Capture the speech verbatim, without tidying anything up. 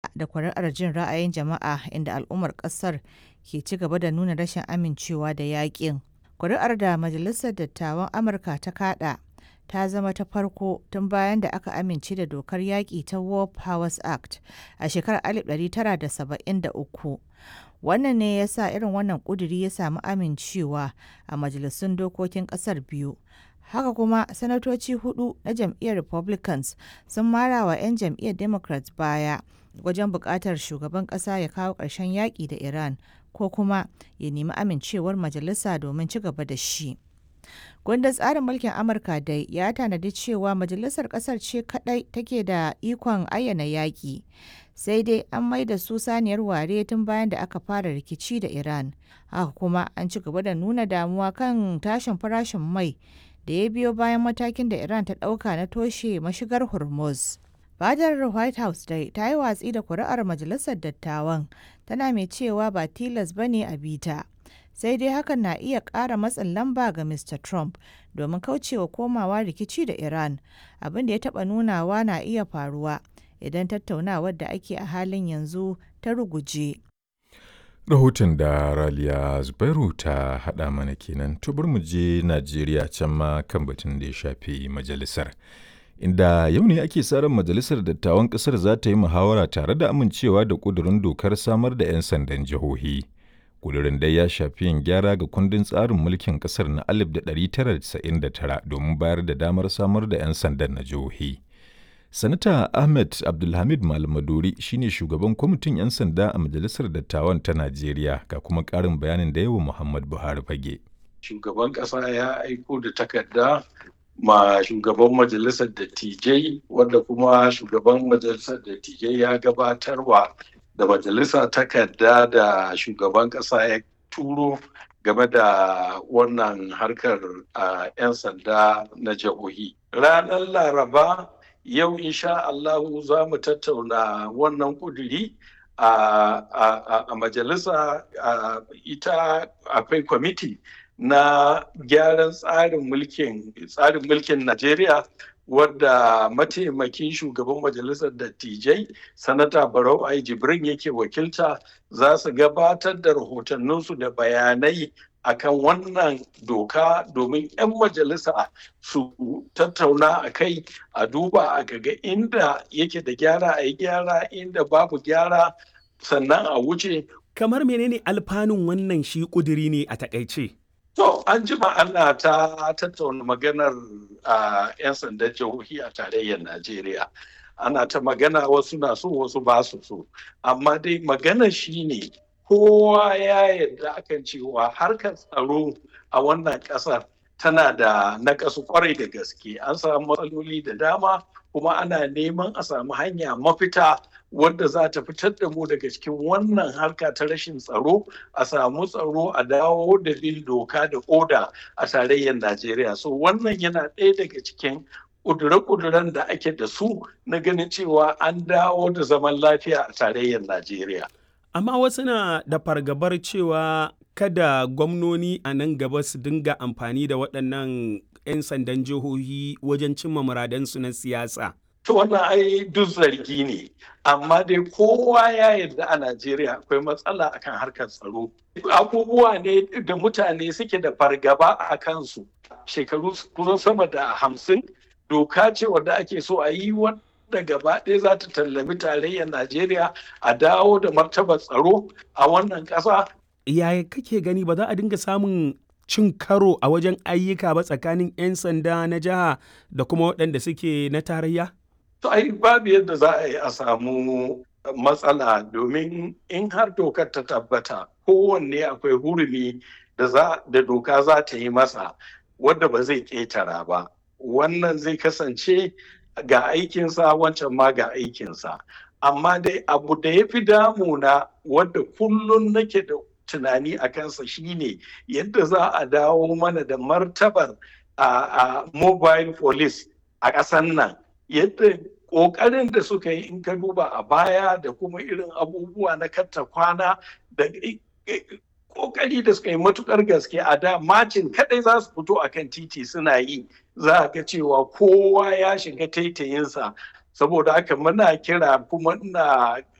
da kuri'ar jin ra'ayin jama'a inda al'ummar ƙasar ke ci gaba da nuna rashin amincewa da yaƙin. Kuri'ar da Majalisar Dattawan Amurka ta kaɗa ta zama ta farko tun bayan da aka amince da dokar yaƙi ta War Powers Act a shekarar alif ɗari tara da saba'in da uku. Wannan ne ya sa irin wannan ƙuduri ya samu amincewa a majalisun dokokin ƙasar biyu. Haka kuma, sanatoci hudu na jam'iyyar Republicans sun mara wa 'yan jam'iyyar Democrats baya wajen buƙatar shugaban ƙasa ya kawo ƙarshen yaƙi da Iran ko kuma ya nemi amincewar majalisa domin ci gaba da shi. Kundin tsarin mulkin Amurka dai ya tanadi cewa majalisar ƙasar ce kaɗai take da ikon ayyana yaƙi, sai dai an mai da su saniyar ware tun bayan da aka fara rikici da Iran. Haka kuma an ci gaba da nuna damuwa kan tashin farashin mai da ya biyo bayan matakin da Iran ta ɗauka na toshe mashigar Hormuz. Fadar White House dai ta yi watsi da kuri'ar Majalisar Dattawan, tana mai cewa ba tilas ba ne a bita. Sai dai hakan na iya ƙara matsin lamba ga Mister Trump domin kaucewa komawa rikici da Iran, abin da ya taɓa nunawa na iya faruwa idan tattaunawar da ake a halin yanzu ta ruguje. Rahoton da Raliya Zubairu ta haɗa mana kenan. Tubar mu je Najeriya can ma kan batun da ya shafi majalisar. Inda yau ne ake sa ran majalisar dattawan ƙasar za ta yi muhawara tare da amincewa da ƙudurin dokar samar da 'yan sandan jihohi. Ƙudurin dai ya shafi yin gyara ga kundin tsarin mulkin ƙasar na alif ɗari tara da casa'in da tara domin bayar da damar samar da 'yan sandan na jihohi. Sanata Ahmed Abdulhamid Malamadori shine shugaban kwamitin 'yan sanda a Majalisar Dattawan ta Najeriya, ga kuma ƙarin bayanin da yawa Muhammad Buhari fage. Shugaban ƙasa ya aiko da takarda ma shugaban majalisar dattijai, wanda kuma shugaban majalisar dattijai ya gabatarwa da majalisa takarda da shugaban ƙasa ya turo game da wannan harkar uh, 'yan sanda na jihohi. Ranar Laraba yau insha Allahu za mu tattauna wannan kuduri a, a, a majalisa. A, ita akwai kwamiti na gyaran tsarin mulkin tsarin mulkin Najeriya wadda mataimakin shugaban majalisar dattijai sanata Barau Ai Jibrin yake wakilta, za su gabatar da rahotanninsu da bayanai akan wannan doka domin 'yan majalisa su tattauna a kai, a duba a ga inda yake da gyara a yi gyara, inda babu gyara sannan a wuce. Kamar menene alfanun wannan shi kuduri ne a takaice? To, an jima ana ta tattauna maganar uh, 'yan sandan jihohi a tarayyar Najeriya. Ana ta magana, wasu na so wasu ba su so. Amma dai magana shi ne kowa ya yarda akan cewa harkar tsaro a wannan ƙasar tana da naƙasu kwarai da gaske. An samu matsaloli da dama, kuma ana neman a samu hanya mafita wadda za ta fitar da mu daga cikin wannan harka ta rashin tsaro, a samu tsaro, a dawo da bin doka da oda a tarayyar Najeriya. So wannan yana ɗaya daga cikin ƙudure-ƙuduren da ake da su na ganin cewa an dawo da zaman lafiya a tarayyar Najeriya. Amma wasu na da fargabar cewa kada gwamnoni a nan gaba su dinga amfani da waɗannan 'yan sandan jihohi wajen cimma muradansu na siyasa. To wannan ai duk zargi ne, amma dai kowa ya yarda a Najeriya akwai matsala akan harkar tsaro. Abubuwa ne da mutane suke da fargaba a kansu. Shekaru kusan sama da hamsin, doka ce wadda ake so a yi da gaba ɗaya za ta tallafi tarayyar Najeriya a dawo da martabar tsaro a wannan ƙasa. Yaya kake gani ba za a dinga samun cin karo a wajen ayyuka ba tsakanin 'yan sanda na jiha da kuma waɗanda suke na tarayya? To ai babu yadda za a yi a samu matsala, domin in har dokar ta tabbata kowanne akwai hurumi da za da doka za ta yi masa wadda ba zai ƙetara ba. Wannan zai kasance ga aikinsa, wancan ma ga aikinsa. Amma dai abu da ya fi damuna wadda kullum nake da tunani a kansa shine yadda za a dawo mana da martabar a, a mobile police a ƙasan nan. Yadda ƙoƙarin da suka yi in ka duba a baya da kuma irin abubuwa na katta kwana da ƙoƙari da suka yi matuƙar gaske a da, macin kaɗai za su fito akan titi suna yi, za a ga cewa kowa ya shiga taitayinsa. Saboda haka muna kira kuma ina